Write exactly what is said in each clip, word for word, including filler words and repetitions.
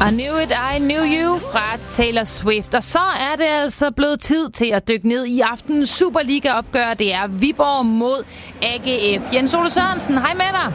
I knew it, I knew you fra Taylor Swift. Og så er det altså blevet tid til at dykke ned i aftenens Superliga-opgør. Det er Viborg mod A G F. Jens Ole Sørensen, hej med dig.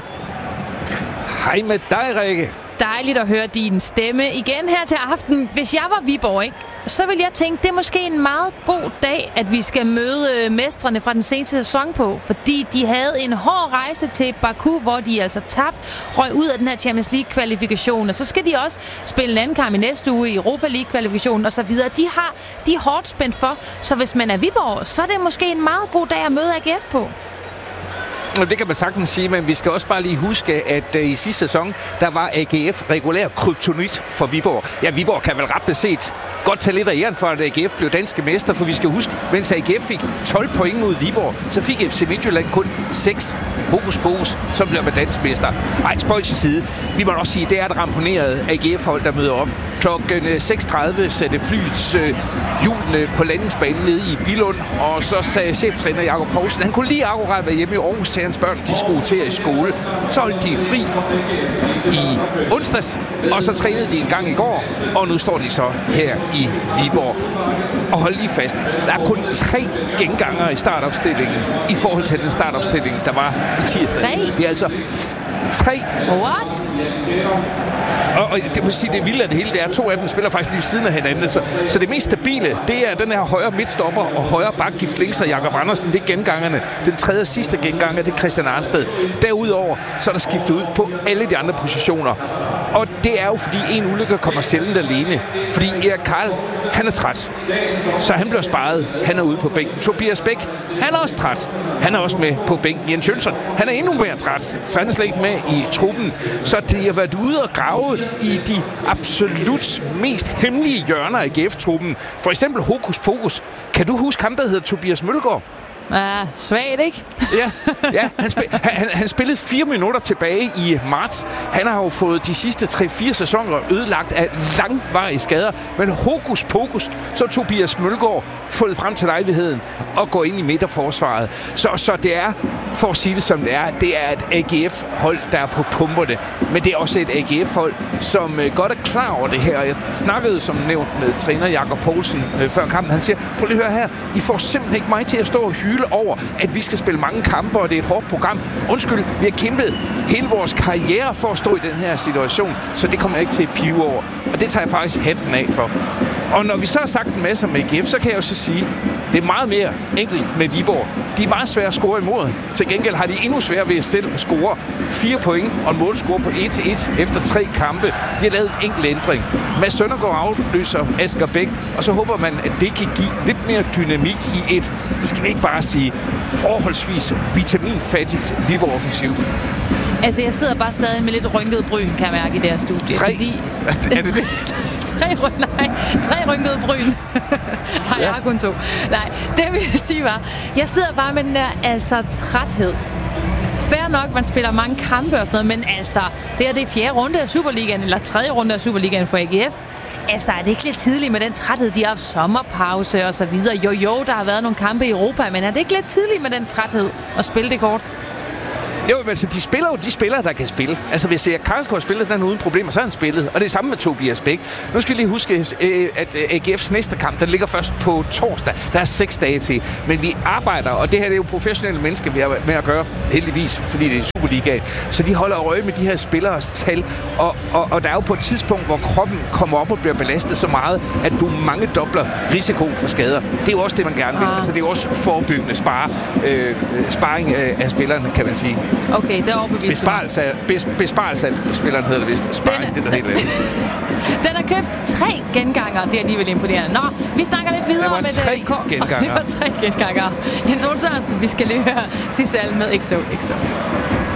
Hej med dig, Rikke. Dejligt at høre din stemme igen her til aften. Hvis jeg var Viborg, ikke? Så vil jeg tænke, det er måske en meget god dag, at vi skal møde mestrene fra den seneste sæson på. Fordi de havde en hård rejse til Baku, hvor de altså tabt, røg ud af den her Champions League-kvalifikation. Og så skal de også spille en anden kamp i næste uge i Europa League-kvalifikationen osv. De har de er hårdt spændt for. Så hvis man er Viborg, så er det måske en meget god dag at møde A G F på. Det kan man sagtens sige, men vi skal også bare lige huske, at uh, i sidste sæson, der var A G F regulær kryptonit for Viborg. Ja, Viborg kan vel ret beset godt tage lidt af æren for, at A G F blev danske mester, for vi skal huske, mens A G F fik tolv point mod Viborg, så fik F C Midtjylland kun seks. Hokus pokus, som bliver med dansk mester. Ej, spøj til side. Vi må også sige, det er et ramponeret A G F-hold, der møder op. Klokken seks tredive satte flyets øh, hjulene på landingsbanen nede i Billund, og så sagde cheftræner Jakob Poulsen, han kunne lige akkurat være hjemme i Aarhus til hans børn, de skulle til i skole. Så holdt de fri i onsdags, og så trænede de en gang i går, og nu står de så her i Viborg. Og hold lige fast, der er kun tre genganger i startopstillingen i forhold til den startopstilling, der var i tirsdag. Det er altså tre. What? Og, og det må sige, det vilde af det hele, det er, to af dem spiller faktisk lige ved siden af hinanden. Så, så det mest stabile, det er den her højre midtstopper og højre bakgift links af Jakob Andersen. Det er gengangerne. Den tredje og sidste genganger, det er Christian Arnsted. Derudover, så er der skiftet ud på alle de andre positioner. Og det er jo, fordi en ulykke kommer sjældent alene. Fordi Erik Karl, han er træt. Så han bliver sparet. Han er ude på bænken. Tobias Bæk, han er også træt. Han er også med på bænken. Jens Jønsson, han er endnu mere træt. Så han er slet ikke med i truppen. Så de har været ude og grave i de absolut mest hemmelige hjørner af A G F-truppen. For eksempel Hokus Pokus. Kan du huske ham, der hedder Tobias Mølgaard? Ah, svagt, ikke? ja, ja han, spil, han, han spillede fire minutter tilbage i marts. Han har jo fået de sidste tre fire sæsoner ødelagt af langvarige skader. Men Hokus Pokus, så Tobias Mølgaard fået frem til lejligheden og går ind i midterforsvaret. Så, så det er, for at sige det som det er, det er et A G F-hold, der er på pumperne. Men det er også et A G F-hold, som uh, godt er klar over det her. Jeg snakkede som nævnt med træner Jakob Poulsen uh, før kampen. Han siger, prøv lige at høre her, I får simpelthen ikke mig til at stå og hyle over, at vi skal spille mange kampe, og det er et hårdt program. Undskyld, vi har kæmpet hele vores karriere for at stå i den her situation, så det kommer jeg ikke til at pive over. Og det tager jeg faktisk hatten af for. Og når vi så har sagt en masse om A G F, så kan jeg jo så sige, det er meget mere enkelt med Viborg. De er meget svære at score imod. Til gengæld har de endnu sværere ved at selv score fire point og en målscore på et til et efter tre kampe. De har lavet en enkelt ændring. Mads Søndergaard afløser Asger Bæk, og så håber man, at det kan give lidt mere dynamik i et, skal vi ikke bare sige, forholdsvis vitaminfattigt Viborg-offensiv. Altså, jeg sidder bare stadig med lidt rynket bryn, kan jeg mærke, i det her studie. Tre? Fordi... Er det det? tre, nej, tre rynkede bryn. Nej, jeg har kun to. Nej, det vil jeg sige var, jeg sidder bare med den der, altså, træthed. Fair nok, man spiller mange kampe og sådan noget, men altså, det er det fjerde runde af Superligaen, eller tredje runde af Superligaen for A G F. Altså, er det ikke lidt tidligt med den træthed? De har haft sommerpause og så videre. Jo, jo, der har været nogle kampe i Europa, men er det ikke lidt tidligt med den træthed at spille det kort? Jo, men altså, de spiller jo de spillere, der kan spille. Altså, hvis Erik Karlsgaard har spillet den uden problemer, så har han spillet. Og det er samme med Tobias Bæk. Nu skal vi lige huske, at A G F's næste kamp, den ligger først på torsdag. Der er seks dage til. Men vi arbejder, og det her det er jo professionelle mennesker, vi har med at gøre, heldigvis, fordi det er Superligaen. Så de holder øje med de her spilleres tal. Og, og, og der er jo på et tidspunkt, hvor kroppen kommer op og bliver belastet så meget, at du mange dobler risiko for skader. Det er jo også det, man gerne vil. Ah. Altså, det er jo også forebyggende spare, øh, sparring af, af spillerne, kan man sige. Okay, det er overbevist. Besparelse af, bes, besparelse af spilleren hedder det vist. Sparring, det der helt andet. Den har købt tre genganger. Det er alligevel imponerende. Nå, vi snakker lidt videre med det. Det var tre genganger. Det var tre genganger. Jens Ole Sørensen, vi skal lige høre Sissel med X O X O.